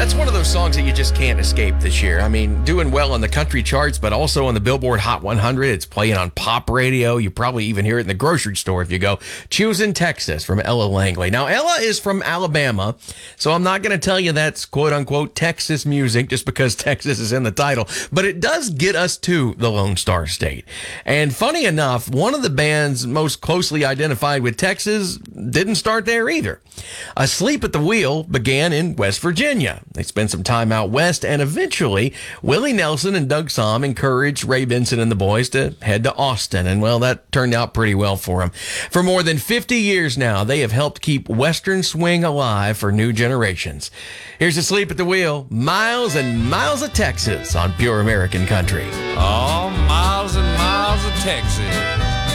That's one of those songs that you just can't escape this year. I mean, doing well on the country charts, but also on the Billboard Hot 100. It's playing on pop radio. You probably even hear it in the grocery store if you go. Choosing Texas from Ella Langley. Now, Ella is from Alabama, so I'm not going to tell you that's quote-unquote Texas music just because Texas is in the title, but it does get us to the Lone Star State. And funny enough, one of the bands most closely identified with Texas didn't start there either. Asleep at the Wheel began in West Virginia. They spent some time out west, and eventually Willie Nelson and Doug Sahm encouraged Ray Benson and the boys to head to Austin, and well, that turned out pretty well for them. For more than 50 years now, they have helped keep Western swing alive for new generations. Here's Asleep at the Wheel, Miles and Miles of Texas on Pure American Country. Oh, miles and miles of Texas.